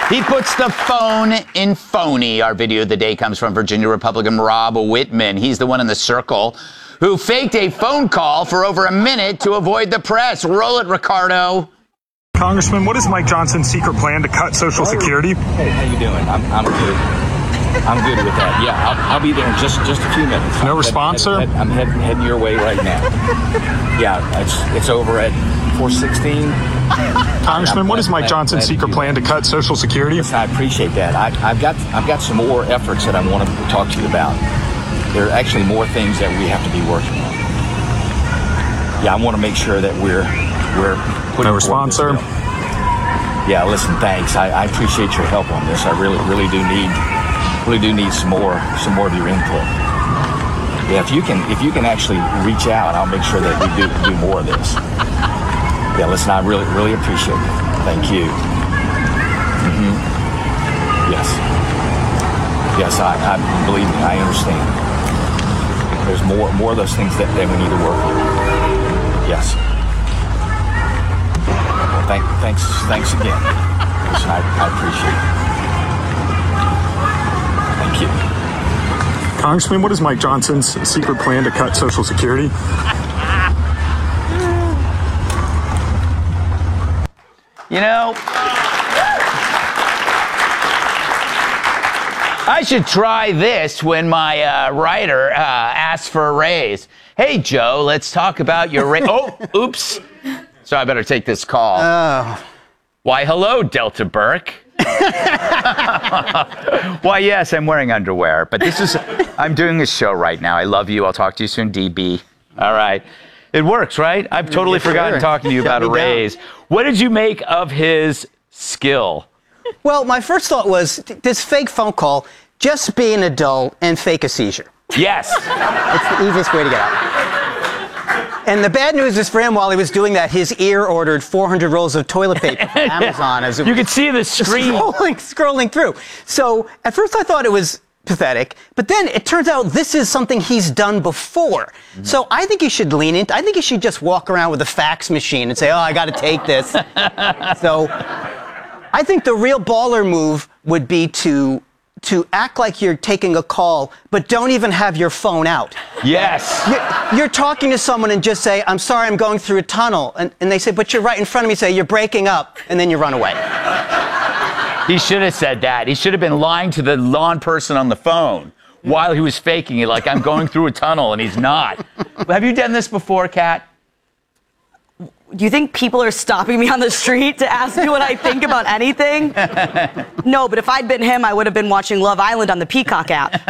He puts the phone in phony. Our video of the day comes from Virginia Republican Rob Whitman. He's the one in the circle who faked a phone call for over a minute to avoid the press. Roll it, Ricardo. Congressman, what is Mike Johnson's secret plan to cut Social Security? Hey, how you doing? I'm good. I'm good with that. Yeah, I'll be there in just a few minutes. No response, sir? I'm heading your way right now. Yeah, it's over at 416. Congressman, what is Mike Johnson's secret plan to cut Social Security? Listen, I appreciate that. I've got some more efforts that I want to talk to you about. There are actually more things that we have to be working on. Yeah, I want to make sure that we're putting. No response, sir. Yeah, listen, thanks. I appreciate your help on this. I really do need some more of your input. Yeah, if you can actually reach out, I'll make sure that we do more of this. Yeah, listen, I really appreciate it. Thank you. Yes, I believe me, I understand. There's more of those things that we need to work on. Yes. Well, thanks again. Listen, I appreciate it. Thank you. Congressman, what is Mike Johnson's secret plan to cut Social Security? You know, I should try this when my writer asks for a raise. Hey, Joe, let's talk about your raise. Oh, oops. So I better take this call. Why, hello, Delta Burke. Why, yes, I'm wearing underwear, but I'm doing a show right now. I love you. I'll talk to you soon, DB. All right. It works, right? I've totally forgotten talking to you about a raise. What did you make of his skill? Well, my first thought was, this fake phone call, just be an adult and fake a seizure. Yes. It's the easiest way to get out. And the bad news is for him, while he was doing that, his ear ordered 400 rolls of toilet paper from Amazon. As it you could see the screen. Scrolling through. So at first I thought it was pathetic, but then it turns out this is something he's done before. So I think he should lean into, I think he should just walk around with a fax machine and say, oh, I got to take this. So I think the real baller move would be to act like you're taking a call, but don't even have your phone out. Yes. You're talking to someone and just say, I'm sorry, I'm going through a tunnel. And they say, but you're right in front of me. Say, you're breaking up. And then you run away. He should have said that. He should have been lying to the lawn person on the phone while he was faking it, like I'm going through a tunnel, and he's not. Have you done this before, Kat? Do you think people are stopping me on the street to ask me what I think about anything? No, but if I'd been him, I would have been watching Love Island on the Peacock app.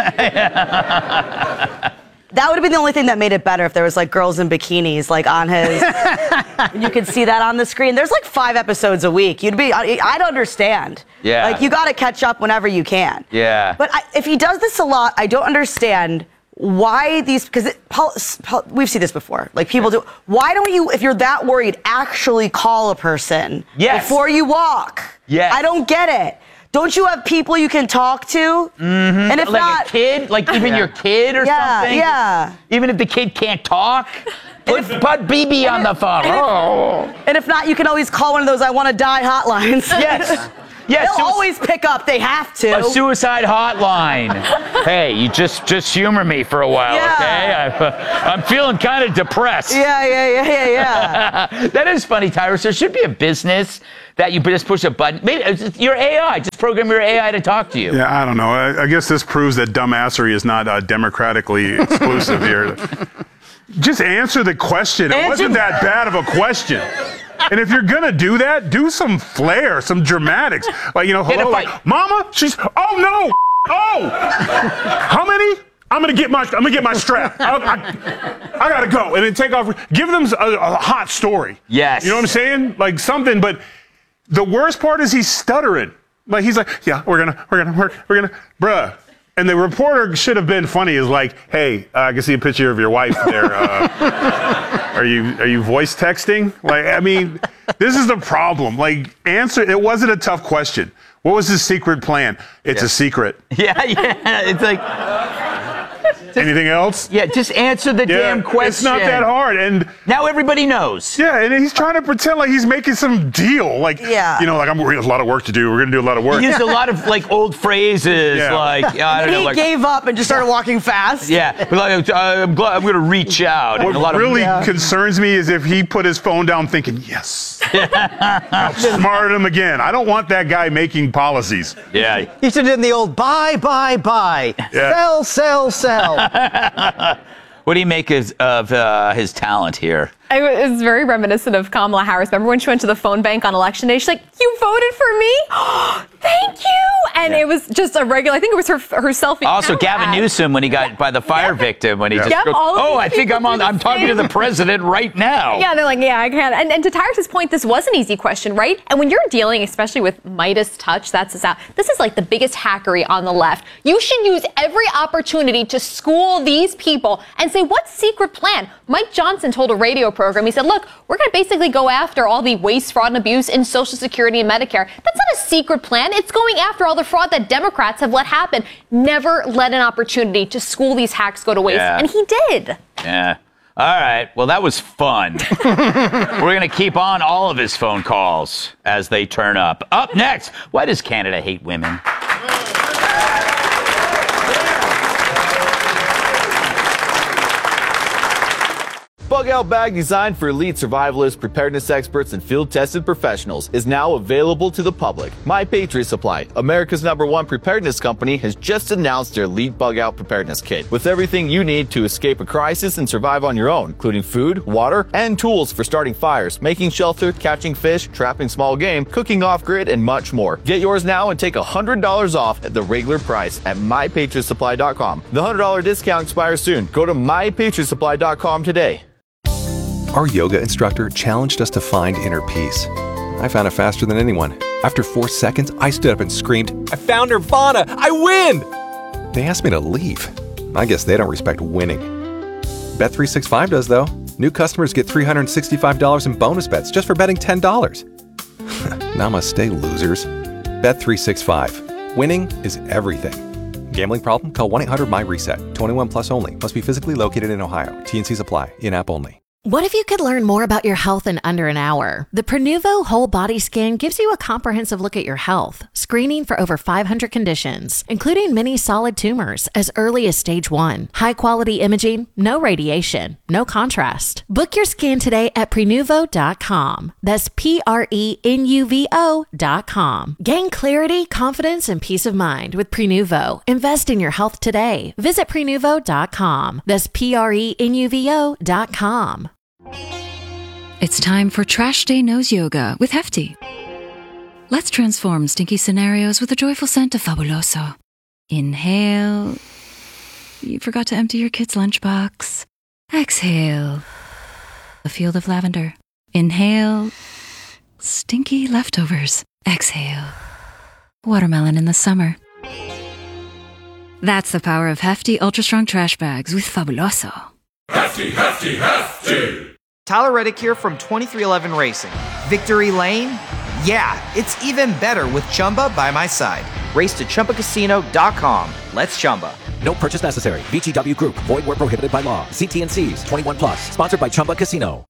That would have been the only thing that made it better, if there was like girls in bikinis like on his. You could see that on the screen. There's like 5 episodes a week. I'd understand. Yeah. Like you got to catch up whenever you can. Yeah. But if he does this a lot, I don't understand why these, because we've seen this before. Like people do. Why don't you, if you're that worried, actually call a person before you walk? Yes. I don't get it. Don't you have people you can talk to? Mm-hmm. And if like not, a kid, like even your kid or something. Yeah. Even if the kid can't talk, put BB on the phone. And if not, you can always call one of those "I want to die" hotlines. Yes. Yes. They'll always pick up. They have to. A suicide hotline. Hey, you just humor me for a while, okay? I'm feeling kind of depressed. Yeah. That is funny, Tyrus. There should be a business that you just push a button. Maybe your AI. Just program your AI to talk to you. Yeah, I don't know. I guess this proves that dumbassery is not democratically exclusive here. Just answer the question. It wasn't that bad of a question. And if you're gonna do that, do some flair, some dramatics. Like, you know, hello, like, Mama, oh no, oh, how many? I'm gonna get my strap. I gotta go, and then take off. Give them a hot story. Yes. You know what I'm saying? Like something. But the worst part is he's stuttering. Like he's like, yeah, we're gonna, bruh. And the reporter should have been funny. Is like, hey, I can see a picture of your wife there. Are you voice texting? Like, I mean, this is the problem. Like, answer. It wasn't a tough question. What was his secret plan? It's a secret. Yeah. It's like. Anything else? Yeah, just answer the damn question. It's not that hard. And now everybody knows. Yeah, and he's trying to pretend like he's making some deal. Like, yeah. You know, like, we have a lot of work to do. We're going to do a lot of work. He used a lot of, like, old phrases. Like, I don't know. He gave up and just started walking fast. Yeah. Like, I'm going to reach out. What really concerns me is if he put his phone down thinking, yes, outsmarted him again. I don't want that guy making policies. Yeah. He should have done the old buy, Yeah. sell. What do you make of his talent here? It was very reminiscent of Kamala Harris. Remember when she went to the phone bank on election day? She's like, "You voted for me? Thank you." And it was just a regular, I think it was her selfie. Also, Gavin Newsom, when he got by the fire victim, when he just goes, I think I'm talking to the president right now. Yeah, they're like, yeah, I can. And to Tyrus's point, this was an easy question, right? And when you're dealing, especially with Midas touch, this is like the biggest hackery on the left. You should use every opportunity to school these people and say, what's secret plan? Mike Johnson told a radio program, he said, look, we're going to basically go after all the waste, fraud, and abuse in Social Security and Medicare. That's not a secret plan. It's going after all the fraud that Democrats have let happen. Never let an opportunity to school these hacks go to waste. Yeah. And he did. Yeah. All right. Well, that was fun. We're going to keep on all of his phone calls as they turn up. Up next, why does Canada hate women? Bug Out Bag, designed for elite survivalists, preparedness experts, and field-tested professionals, is now available to the public. My Patriot Supply, America's #1 preparedness company, has just announced their Elite Bug Out Preparedness Kit, with everything you need to escape a crisis and survive on your own, including food, water, and tools for starting fires, making shelter, catching fish, trapping small game, cooking off-grid, and much more. Get yours now and take $100 off at the regular price at MyPatriotSupply.com. The $100 discount expires soon. Go to MyPatriotSupply.com today. Our yoga instructor challenged us to find inner peace. I found it faster than anyone. After 4 seconds, I stood up and screamed, "I found Nirvana! I win!" They asked me to leave. I guess they don't respect winning. Bet365 does, though. New customers get $365 in bonus bets just for betting $10. Namaste, losers. Bet365. Winning is everything. Gambling problem? Call 1-800-MY-RESET. 21 plus only. Must be physically located in Ohio. T&Cs apply. In-app only. What if you could learn more about your health in under an hour? The Prenuvo Whole Body Scan gives you a comprehensive look at your health, screening for over 500 conditions, including many solid tumors as early as stage 1. High-quality imaging, no radiation, no contrast. Book your scan today at Prenuvo.com. That's Prenuvo.com. Gain clarity, confidence, and peace of mind with Prenuvo. Invest in your health today. Visit Prenuvo.com. That's Prenuvo.com. It's time for Trash Day Nose Yoga with Hefty. Let's transform stinky scenarios with a joyful scent of Fabuloso. Inhale. You forgot to empty your kid's lunchbox. Exhale. A field of lavender. Inhale. Stinky leftovers. Exhale. Watermelon in the summer. That's the power of Hefty Ultra Strong Trash Bags with Fabuloso. Hefty, Hefty, Hefty! Tyler Reddick here from 2311 Racing. Victory Lane? Yeah, it's even better with Chumba by my side. Race to ChumbaCasino.com. Let's Chumba. No purchase necessary. VGW Group. Void where prohibited by law. See T&Cs. 21 plus. Sponsored by Chumba Casino.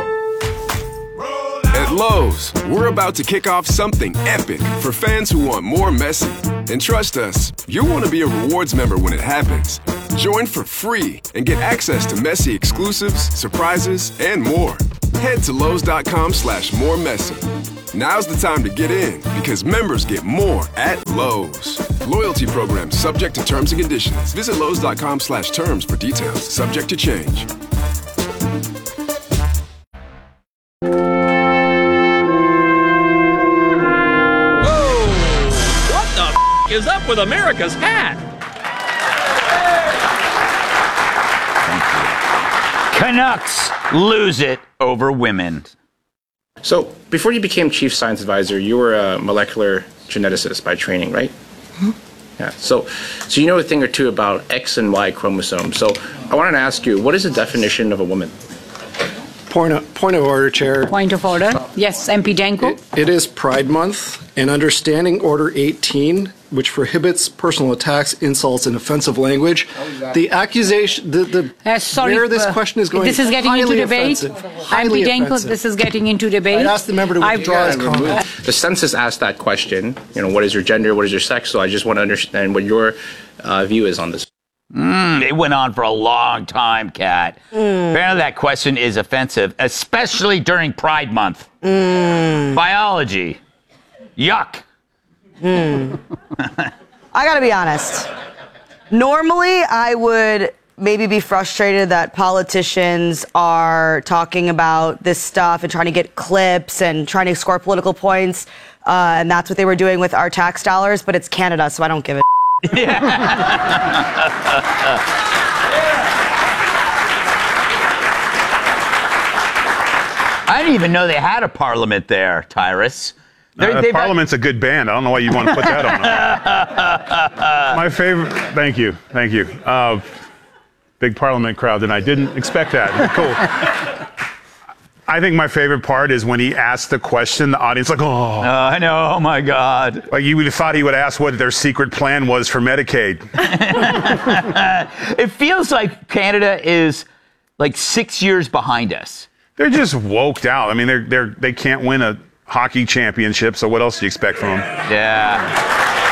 At Lowe's, we're about to kick off something epic for fans who want more Messi. And trust us, you'll want to be a rewards member when it happens. Join for free and get access to Messi exclusives, surprises, and more. Head to Lowe's.com/moremessy. Now's the time to get in because members get more at Lowe's. Loyalty program subject to terms and conditions. Visit Lowe's.com/terms for details. Subject to change. Is up with America's hat? Canucks lose it over women. So, before you became chief science advisor, you were a molecular geneticist by training, right? Mm-hmm. Yeah. So you know a thing or two about X and Y chromosomes. So, I wanted to ask you, what is the definition of a woman? Point of order, Chair. Point of order. Yes, MP Danko. It is Pride Month, and understanding Order 18, which prohibits personal attacks, insults, and offensive language, the accusation, where this question is going, this is getting into debate. MP Danko, this is getting into debate. I'd ask the member to withdraw his comment. The census asked that question, what is your gender, what is your sex? So I just want to understand what your view is on this. It went on for a long time, Kat. Apparently that question is offensive, especially during Pride Month. Biology. Yuck. I gotta be honest. Normally, I would maybe be frustrated that politicians are talking about this stuff and trying to get clips and trying to score political points. And that's what they were doing with our tax dollars, but it's Canada, so I don't give a I didn't even know they had a parliament there, Tyrus. Parliament's a good band. I don't know why you want to put that on. My favorite. Thank you. Big Parliament crowd, and I didn't expect that. Cool. I think my favorite part is when he asked the question, the audience I know. Oh my God. Like you would have thought he would ask what their secret plan was for Medicaid. It feels like Canada is like 6 years behind us. They're just woked out. I mean, they can't win a hockey championship, so what else do you expect from them? Yeah.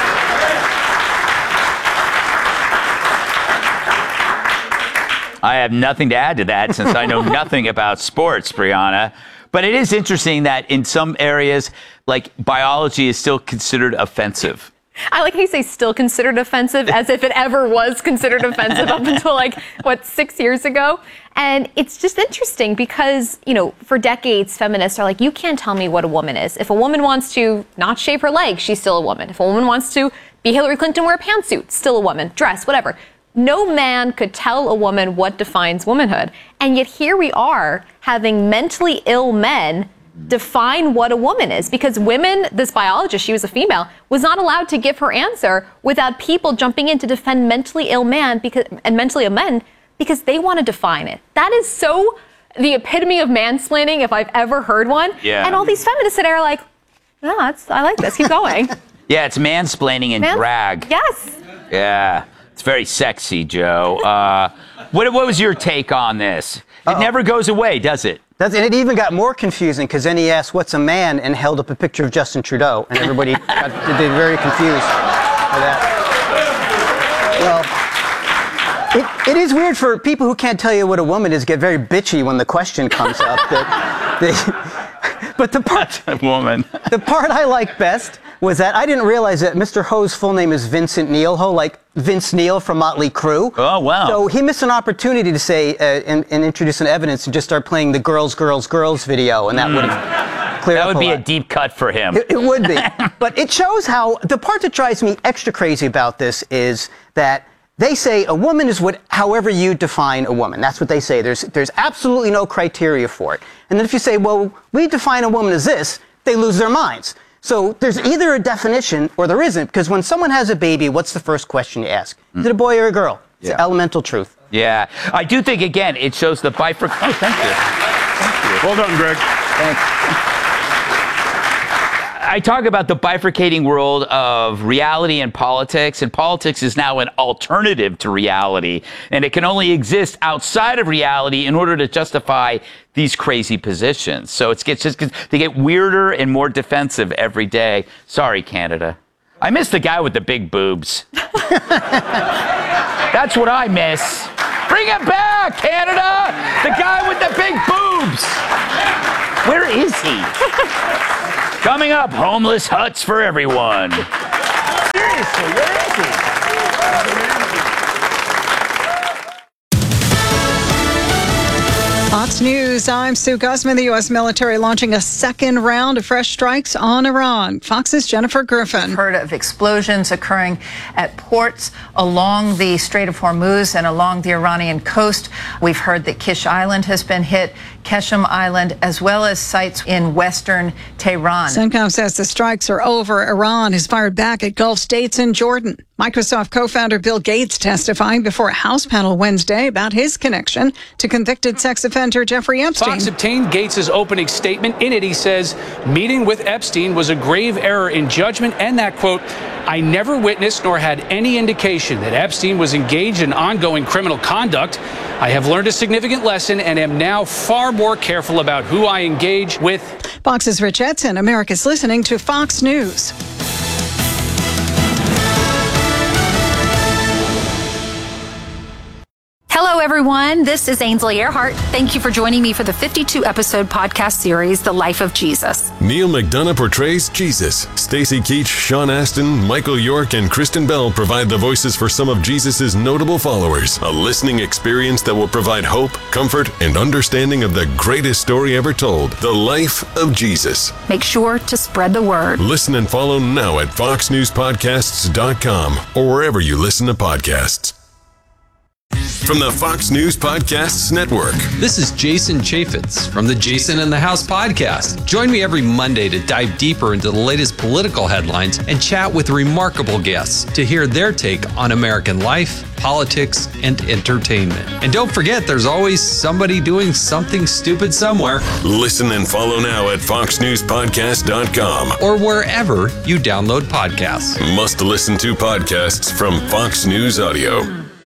I have nothing to add to that since I know nothing about sports, Brianna. But it is interesting that in some areas, like biology is still considered offensive. I like how you say still considered offensive as if it ever was considered offensive up until 6 years ago. And it's just interesting because, for decades, feminists are like, you can't tell me what a woman is. If a woman wants to not shave her legs, she's still a woman. If a woman wants to be Hillary Clinton, wear a pantsuit, still a woman, dress, whatever. No man could tell a woman what defines womanhood. And yet here we are having mentally ill men define what a woman is, because women, this biologist, she was a female, was not allowed to give her answer without people jumping in to defend mentally ill men and mentally ill men because they want to define it. That is so the epitome of mansplaining if I've ever heard one. Yeah. And all these feminists today are like, no, I like this. Keep going. Yeah, it's mansplaining and drag. Yes. Yeah. It's very sexy, Joe. What was your take on this? It never goes away, does it? And it even got more confusing because then he asked, what's a man, and held up a picture of Justin Trudeau, and everybody got very confused by that. Well, it is weird for people who can't tell you what a woman is get very bitchy when the question comes up. But the part I like best was that I didn't realize that Mr. Ho's full name is Vincent Neil Ho, like Vince Neil from Motley Crue. Oh, wow. So he missed an opportunity to say and introduce some evidence and just start playing the Girls, Girls, Girls video, and that would have cleared up That would be a lot. a deep cut for him. It would be. But it shows how, the part that drives me extra crazy about this is that they say a woman is however you define a woman. That's what they say. There's absolutely no criteria for it. And then if you say, well, we define a woman as this, they lose their minds. So there's either a definition or there isn't, because when someone has a baby, what's the first question you ask? Is it a boy or a girl? It's elemental truth. Yeah. I do think, again, it shows the bifurcation. Oh, thank you. Well done, Greg. Thanks. I talk about the bifurcating world of reality and politics is now an alternative to reality, and it can only exist outside of reality in order to justify these crazy positions. So they get weirder and more defensive every day. Sorry, Canada. I miss the guy with the big boobs. That's what I miss. Bring it back, Canada! The guy with the big boobs! Where is he? Coming up, homeless huts for everyone. Seriously, where is he? Fox News, I'm Sue Guzman. The U.S. military launching a second round of fresh strikes on Iran. Fox's Jennifer Griffin. We've heard of explosions occurring at ports along the Strait of Hormuz and along the Iranian coast. We've heard that Kish Island has been hit. Keshem Island, as well as sites in western Tehran. CENTCOM says the strikes are over. Iran has fired back at Gulf states and Jordan. Microsoft co-founder Bill Gates testifying before a House panel Wednesday about his connection to convicted sex offender Jeffrey Epstein. Fox obtained Gates' opening statement. In it, he says, meeting with Epstein was a grave error in judgment and that, quote, I never witnessed nor had any indication that Epstein was engaged in ongoing criminal conduct. I have learned a significant lesson and am now far more careful about who I engage with. Fox's Rich Edson, America's listening to Fox News. Hello, everyone. This is Ainsley Earhart. Thank you for joining me for the 52-episode podcast series, The Life of Jesus. Neil McDonough portrays Jesus. Stacy Keach, Sean Astin, Michael York, and Kristen Bell provide the voices for some of Jesus' notable followers. A listening experience that will provide hope, comfort, and understanding of the greatest story ever told, The Life of Jesus. Make sure to spread the word. Listen and follow now at foxnewspodcasts.com or wherever you listen to podcasts. From the Fox News Podcasts Network. This is Jason Chaffetz from the Jason in the House podcast. Join me every Monday to dive deeper into the latest political headlines and chat with remarkable guests to hear their take on American life, politics, and entertainment. And don't forget, there's always somebody doing something stupid somewhere. Listen and follow now at foxnewspodcast.com or wherever you download podcasts. Must listen to podcasts from Fox News Audio.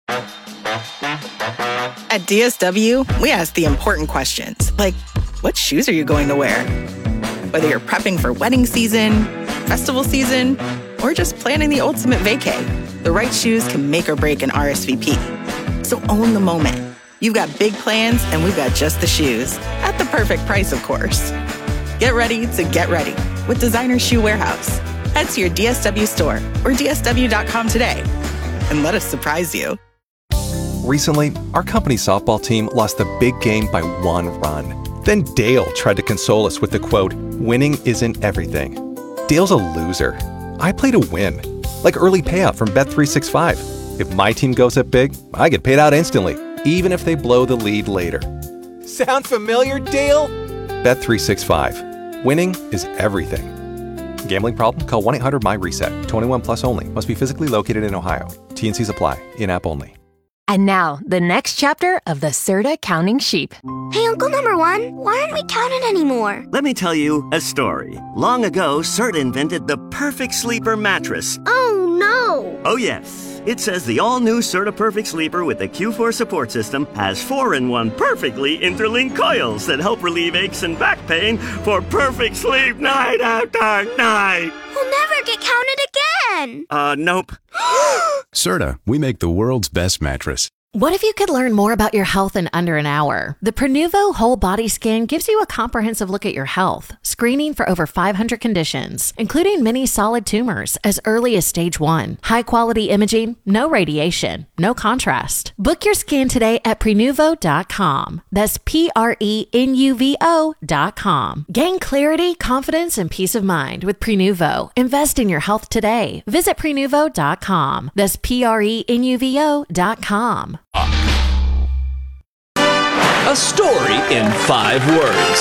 At DSW, we ask the important questions, like, what shoes are you going to wear? Whether you're prepping for wedding season, festival season, or just planning the ultimate vacay, the right shoes can make or break an RSVP. So own the moment. You've got big plans, and we've got just the shoes. At the perfect price, of course. Get ready to get ready with Designer Shoe Warehouse. Head to your DSW store or DSW.com today, and let us surprise you. Recently, our company softball team lost the big game by 1 run. Then Dale tried to console us with the quote, winning isn't everything. Dale's a loser. I play to win. Like early payout from Bet365. If my team goes up big, I get paid out instantly, even if they blow the lead later. Sound familiar, Dale? Bet365. Winning is everything. Gambling problem? Call 1-800-MY-RESET. 21 plus only. Must be physically located in Ohio. T&Cs apply. In-app only. And now, the next chapter of the Serta Counting Sheep. Hey, Uncle Number One, why aren't we counting anymore? Let me tell you a story. Long ago, Serta invented the perfect sleeper mattress. Oh, no! Oh, yes. It says the all-new Serta Perfect Sleeper with the Q4 support system has 4-in-1 perfectly interlinked coils that help relieve aches and back pain for perfect sleep night after night. We'll never get counted again! Nope. Serta, we make the world's best mattress. What if you could learn more about your health in under an hour? The Prenuvo Whole Body Scan gives you a comprehensive look at your health, screening for over 500 conditions, including many solid tumors as early as stage 1. High-quality imaging, no radiation, no contrast. Book your scan today at Prenuvo.com. That's Prenuvo.com. Gain clarity, confidence, and peace of mind with Prenuvo. Invest in your health today. Visit Prenuvo.com. That's Prenuvo.com. A story in 5 words.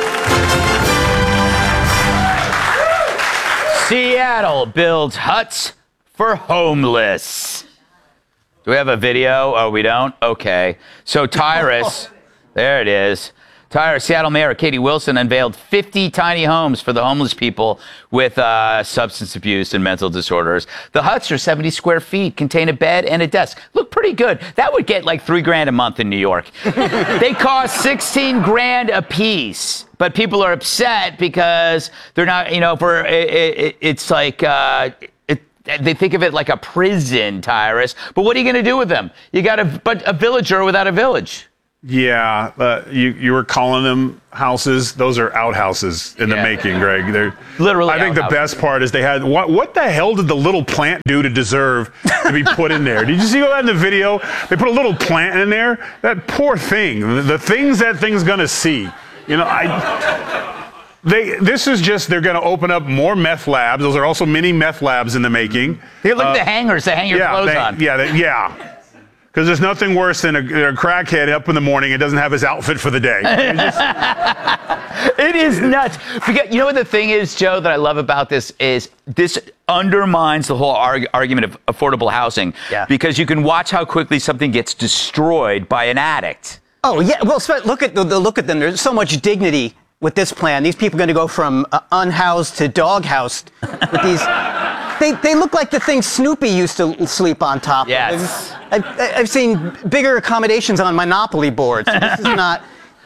Seattle builds huts for homeless. Do we have a video? Oh, we don't? Okay. So Tyrus, there it is. Tyrus, Seattle Mayor Katie Wilson unveiled 50 tiny homes for the homeless people with substance abuse and mental disorders. The huts are 70 square feet, contain a bed and a desk. Look pretty good. That would get like $3,000 a month in New York. They cost $16,000 a piece. But people are upset because they're not, it's like, they think of it like a prison, Tyrus. But what are you going to do with them? You got a villager without a village. Yeah, you were calling them houses. Those are outhouses in the making, Greg. They're literally. I think the best part is they had what the hell did the little plant do to deserve to be put in there? Did you see that in the video? They put a little plant in there. That poor thing. The things that thing's gonna see. This is just, they're going to open up more meth labs. Those are also mini meth labs in the making. Here, look at the hangers to hang your clothes on. Yeah. Because there's nothing worse than a crackhead up in the morning and doesn't have his outfit for the day. It is nuts. Because you know what the thing is, Joe, that I love about this is this undermines the whole argument of affordable housing. Yeah. Because you can watch how quickly something gets destroyed by an addict. Oh, yeah. Well, look at them. There's so much dignity with this plan. These people are going to go from unhoused to doghoused with these. They look like the things Snoopy used to sleep on top of. Yes. I've seen bigger accommodations on Monopoly boards. This is not.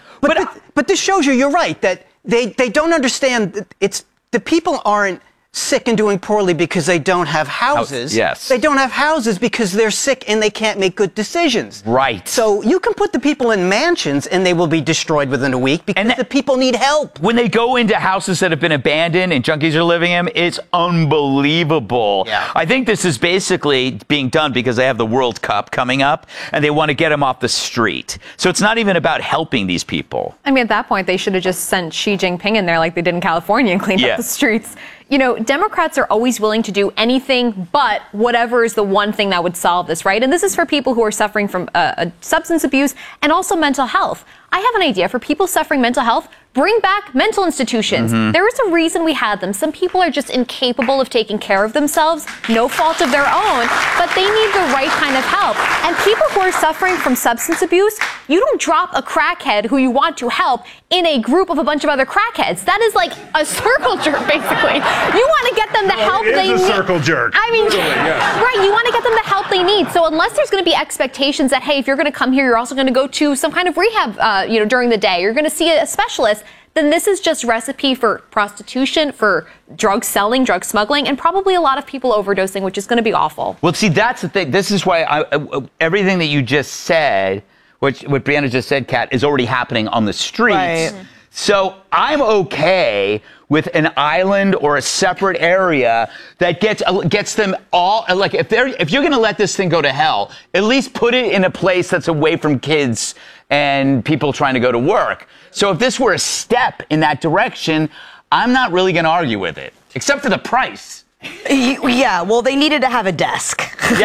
But this shows you're right, that they don't understand that the people aren't sick and doing poorly because they don't have houses. Yes. They don't have houses because they're sick and they can't make good decisions. Right. So you can put the people in mansions and they will be destroyed within a week because the people need help. When they go into houses that have been abandoned and junkies are living in them, it's unbelievable. Yeah. I think this is basically being done because they have the World Cup coming up and they want to get them off the street. So it's not even about helping these people. I mean, at that point, they should have just sent Xi Jinping in there like they did in California and cleaned up the streets. You know, Democrats are always willing to do anything but whatever is the one thing that would solve this, right? And this is for people who are suffering from substance abuse and also mental health. I have an idea for people suffering mental health. Bring back mental institutions. Mm-hmm. There is a reason we had them. Some people are just incapable of taking care of themselves, no fault of their own, but they need the right kind of help. And people who are suffering from substance abuse, you don't drop a crackhead who you want to help in a group of a bunch of other crackheads. That is like a circle jerk, basically. You want to get them the help they need. It is a circle jerk. I mean, right, you want to get them the help they need. So unless there's going to be expectations that, hey, if you're going to come here, you're also going to go to some kind of rehab, during the day, you're going to see a specialist, then this is just recipe for prostitution, for drug selling, drug smuggling, and probably a lot of people overdosing, which is going to be awful. Well, see, that's the thing. This is why everything that you just said, what Brianna just said, Kat, is already happening on the streets. Right. So I'm okay with an island or a separate area that gets them all, like if you're going to let this thing go to hell, at least put it in a place that's away from kids and people trying to go to work. So if this were a step in that direction, I'm not really going to argue with it, except for the price. Yeah, well, they needed to have a desk.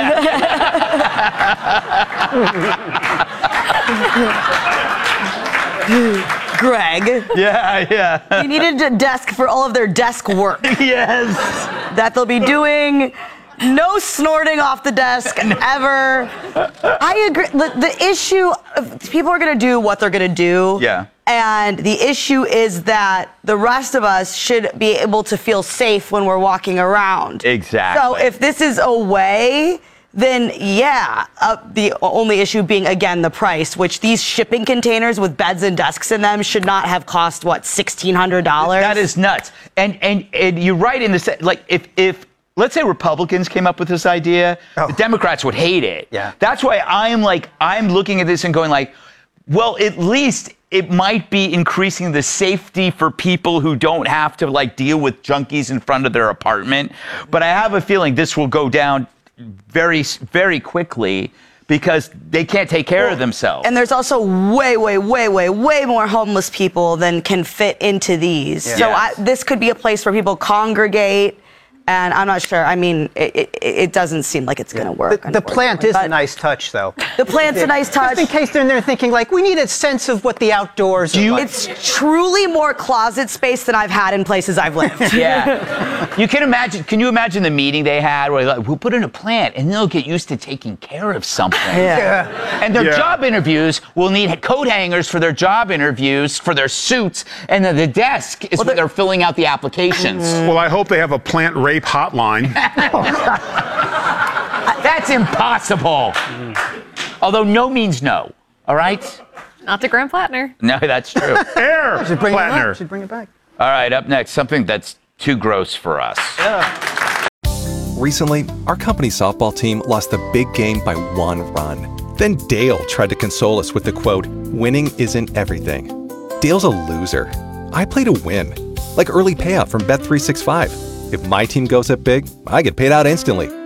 Greg. Yeah. You needed a desk for all of their desk work. Yes. That they'll be doing. No snorting off the desk ever. I agree. The issue, people are going to do what they're going to do. Yeah. And the issue is that the rest of us should be able to feel safe when we're walking around. Exactly. So if this is a way, then yeah, the only issue being, again, the price, which these shipping containers with beds and desks in them should not have cost, what, $1,600? That is nuts. And you're right in the, like, if let's say Republicans came up with this idea, the Democrats would hate it. Yeah. That's why I'm looking at this and going like, well, at least it might be increasing the safety for people who don't have to like deal with junkies in front of their apartment. But I have a feeling this will go down very, very quickly because they can't take care of themselves. And there's also way more homeless people than can fit into these. Yeah. So this could be a place where people congregate. And I'm not sure. I mean, it doesn't seem like it's going to work. The plant is a nice touch, though. The plant's a nice touch. Just in case they're in there thinking, like, we need a sense of what the outdoors are like. It's truly more closet space than I've had in places I've lived. Yeah. Can you imagine the meeting they had where like, we'll put in a plant and they'll get used to taking care of something. Yeah. And their job interviews will need coat hangers for their job interviews, for their suits, and then the desk is where they're filling out the applications. Well, I hope they have a plant rape hotline. That's impossible. Although no means no. All right? Not to Graham Plattner. No, that's true. Air Plattner. Should bring it back. All right, up next, something that's too gross for us. Recently, our company's softball team lost the big game by 1 run. Then Dale tried to console us with the quote, "Winning isn't everything." Dale's a loser. I play to win. Like early payout from Bet365. If my team goes up big, I get paid out instantly.